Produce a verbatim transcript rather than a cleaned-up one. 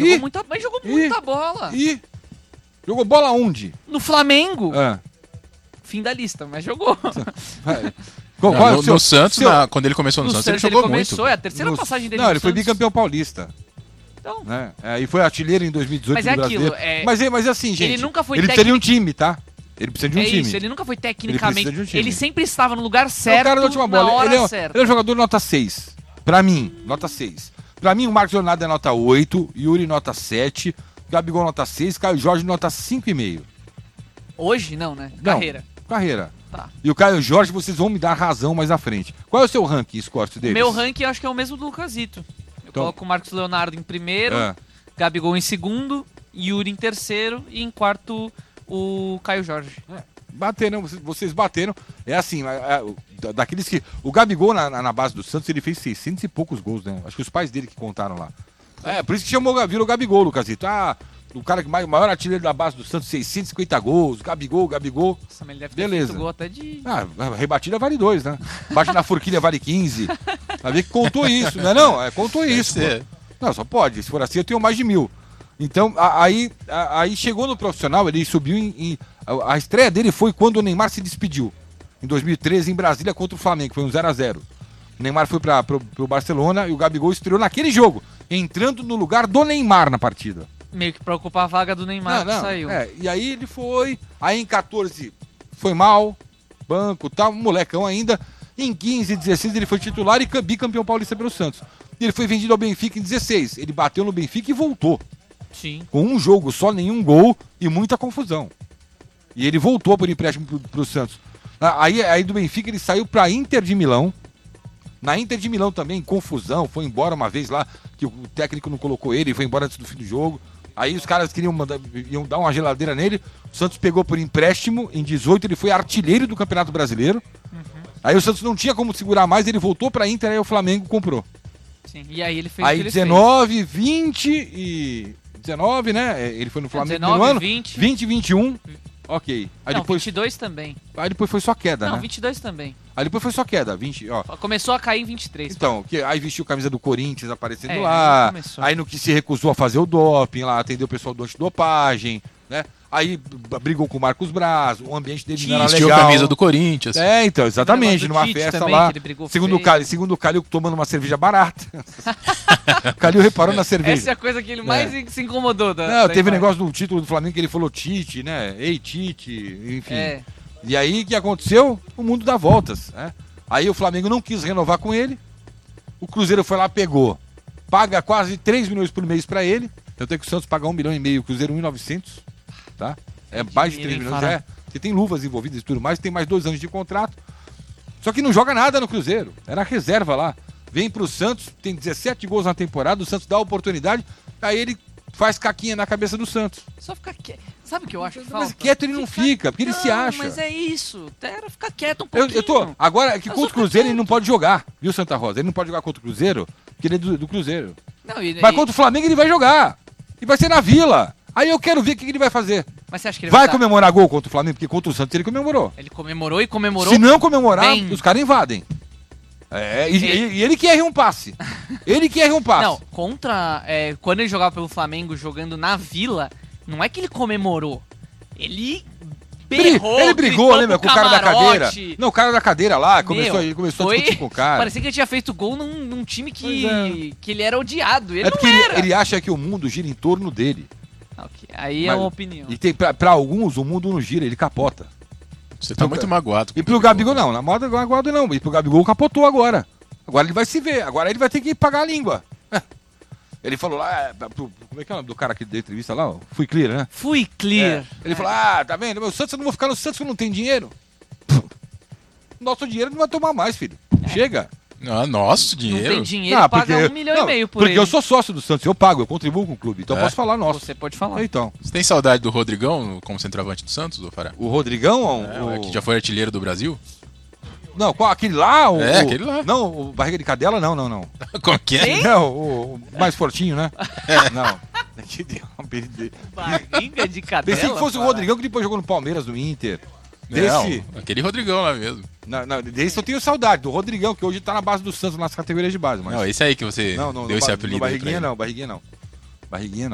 jogou muita, mas jogou e, muita bola. E jogou bola onde? No Flamengo. Ah. Fim da lista, mas jogou. Não, no, seu, no Santos, seu... na, quando ele começou no, no Santos, Santos, ele jogou ele começou, muito. É a terceira no... passagem dele Não, no ele foi Santos. bicampeão paulista. Então. Né? É, e foi artilheiro em dois mil e dezoito mas é do aquilo, Brasileiro. é... Mas, é, mas é assim, gente. Ele nunca foi Ele tec... precisa de um time, tá? Ele precisa de um é time. Isso, ele nunca foi tecnicamente. Ele, um time. ele sempre estava no lugar certo. É o cara da última bola. Na hora ele, é, certa. ele é um jogador nota seis. Pra mim, nota seis. Pra mim, o Marcos Leonardo é nota oito, Yuri nota sete, Gabigol nota seis, Caio Jorge nota cinco e meio. Hoje não, né? Não, Carreira. Carreira. Tá. E o Caio Jorge, vocês vão me dar razão mais à frente. Qual é o seu ranking, Scorcio, deles? Meu ranking eu acho que é o mesmo do Lucasito. Eu então, coloco o Marcos Leonardo em primeiro, é. Gabigol em segundo, Yuri em terceiro e em quarto o Caio Jorge. É. Bateram, vocês bateram. É assim, é, é, daqueles que... O Gabigol na, na base do Santos, ele fez seiscentos e poucos gols, né? Acho que os pais dele que contaram lá. É, por isso que chamou, virou Gabigol, Lucasito. Ah... O cara que mais, maior artilheiro da base do Santos, seiscentos e cinquenta gols, Gabigol, Gabigol. Nossa, mas ele deve ter beleza. feito gol até de... Ah, rebatida vale dois, né? Bate na forquilha vale quinze. Vai ver que contou isso, não é não? É, contou isso, pô. Não, só pode. Se for assim, eu tenho mais de mil. Então, a, aí, a, aí chegou no profissional, ele subiu em... em a, a estreia dele foi quando o Neymar se despediu. Em dois mil e treze, em Brasília, contra o Flamengo. Foi um zero a zero. O Neymar foi para o Barcelona e o Gabigol estreou naquele jogo, entrando no lugar do Neymar na partida. Meio que pra ocupar a vaga do Neymar, não, não, que saiu. É, e aí ele foi, aí em quatorze foi mal, banco, tal, um molecão ainda. Em quinze e dezesseis ele foi titular e bicampeão paulista pelo Santos. E ele foi vendido ao Benfica em dezesseis. Ele bateu no Benfica e voltou. Sim. Com um jogo só, nenhum gol e muita confusão. E ele voltou por empréstimo pro, pro Santos. Aí, aí do Benfica ele saiu pra Inter de Milão. Na Inter de Milão também, confusão, foi embora uma vez lá, que o técnico não colocou ele, foi embora antes do fim do jogo. Aí os caras queriam mandar, iam dar uma geladeira nele, o Santos pegou por empréstimo, em dezoito ele foi artilheiro do Campeonato Brasileiro. Uhum. Aí o Santos não tinha como segurar mais, ele voltou pra Inter, aí o Flamengo comprou. Sim, e aí ele fez Aí o que ele dezenove, fez. vinte e... dezenove, né? Ele foi no Flamengo dezenove, no ano. vinte. vinte, vinte e um. Ok. Aí não, depois... vinte e dois também. Aí depois foi só queda, não, né? vinte e dois também. Aí depois foi só queda, vinte, ó. Começou a cair em vinte e três. Então, que, aí vestiu a camisa do Corinthians aparecendo é, lá. Aí, aí no que se recusou a fazer o doping lá, atendeu o pessoal do antidopagem, né? Aí brigou com o Marcos Braz, o ambiente dele não era legal. Vestiu a camisa do Corinthians. É, então, exatamente, numa festa também, lá. Segundo o, Calil, segundo o Calil, tomando uma cerveja barata. O Calil reparou na cerveja. Essa é a coisa que ele mais é. se incomodou. Da, não, da teve um negócio do título do Flamengo que ele falou Tite, né? Ei, Tite, enfim. É. E aí, o que aconteceu? O mundo dá voltas, né? Aí o Flamengo não quis renovar com ele. O Cruzeiro foi lá, pegou. Paga quase três milhões por mês pra ele. Tanto é que o Santos paga um milhão e meio, o Cruzeiro um milhão e novecentos. Tá? É mais de três milhões. É. Você tem luvas envolvidas e tudo mais, tem mais dois anos de contrato. Só que não joga nada no Cruzeiro. Era reserva lá. Vem pro Santos, tem dezessete gols na temporada, o Santos dá a oportunidade, aí ele faz caquinha na cabeça do Santos. Só ficar quieto. Sabe o que eu acho que Mas falta? quieto ele não fica... fica, porque não, ele se acha. Mas é isso. Era ficar quieto um Eu, pouquinho. eu tô. Agora, que eu contra o Cruzeiro ele não pode jogar, viu, Santa Rosa? Ele não pode jogar contra o Cruzeiro, porque ele é do, do Cruzeiro. Não, e, Mas e... contra o Flamengo ele vai jogar. E vai ser na Vila. Aí eu quero ver o que ele vai fazer. Mas você acha que ele vai vai comemorar gol contra o Flamengo? Porque contra o Santos ele comemorou. Ele comemorou e comemorou. Se não comemorar, bem. os caras invadem. É, e ele... e ele que erra um passe. Ele que erra um passe. Não, contra... É, quando ele jogava pelo Flamengo, jogando na Vila, não é que ele comemorou. Ele... Berrou, ele brigou, lembra, com o cara da cadeira. Não, o cara da cadeira lá, começou, Meu, ele começou foi... a discutir com o cara. Parecia que ele tinha feito gol num, num time que, é. que ele era odiado. Ele é porque não ele, era. ele acha que o mundo gira em torno dele. Okay, aí Mas, é uma opinião. E tem, pra, pra alguns, o mundo não gira, ele capota. Você tá então, muito magoado. E pro Gabigol não, na moda magoado não. E pro Gabigol capotou agora. Agora ele vai se ver, agora ele vai ter que pagar a língua. Ele falou lá, como é que é o nome do cara que deu entrevista lá? Fui Clear, né? Fui Clear. É. Ele é. falou, ah, tá vendo? Meu Santos, eu não vou ficar no Santos que eu não tenho dinheiro. Nosso dinheiro não vai tomar mais, filho. É. Chega. Ah, nosso dinheiro? Não tem dinheiro, não, paga porque, um milhão não, e meio por porque ele. eu sou sócio do Santos, eu pago, eu contribuo com o clube. Então é. eu posso falar nosso. Você pode falar. Então. Você tem saudade do Rodrigão como centroavante do Santos, ou Fará? O Rodrigão? É, o... que já foi artilheiro do Brasil? Não, qual? Aquele lá? O, é, o... aquele lá. Não, o Barriga de Cadela, não, não, não. Como que é? Sim? Não, o, o mais fortinho, né? É. Não. Barriga de Cadela? Pensei que fosse para. o Rodrigão que depois jogou no Palmeiras, no Inter. Desse... Não, aquele Rodrigão lá mesmo. Não, não, desse eu tenho saudade, do Rodrigão, que hoje tá na base do Santos, nas categorias de base. Mas... Não, esse aí que você não, não, deu no, esse apelido. No Barriguinha não, Barriguinha não. Barriguinha não.